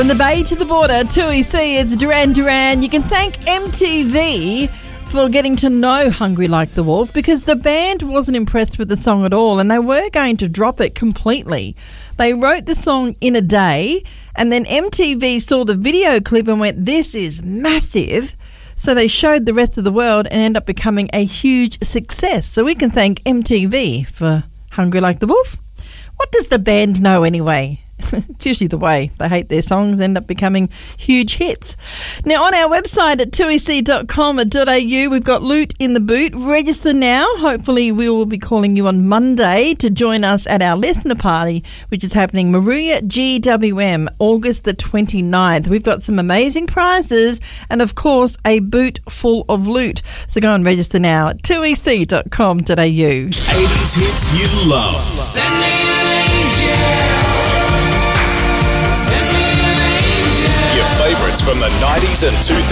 From the bay to the border, 2EC, it's Duran Duran. You can thank MTV for getting to know Hungry Like the Wolf because the band wasn't impressed with the song at all and they were going to drop it completely. They wrote the song in a day and then MTV saw the video clip and went, this is massive. So they showed the rest of the world and ended up becoming a huge success. So we can thank MTV for Hungry Like the Wolf. What does the band know anyway? It's usually the way. They hate their songs, end up becoming huge hits. Now, on our website at 2ec.com.au, we've got Loot in the Boot. Register now. Hopefully, we will be calling you on Monday to join us at our listener party, which is happening Maruya GWM, August the 29th. We've got some amazing prizes and, of course, a boot full of loot. So go and register now at 2ec.com.au. 80s hits you love. Send me an angel. Send me an angel. Your favourites from the 90s and 2000s.